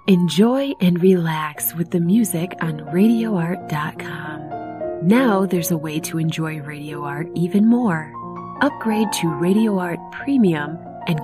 Enjoy and relax with the music on RadioArt.com. Now there's a way to enjoy Radio Art even more. Upgrade to Radio Art Premium